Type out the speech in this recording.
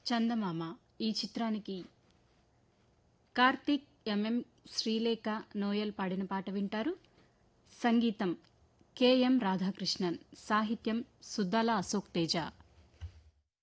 చందమామ ఈ చిత్రానికి Karthik MM Srilekha Noel పాడిన పాట వింటారు. సంగీతం కెఎం రాధాకృష్ణన్, సాహిత్యం సుద్దాల అశోక్ తేజ.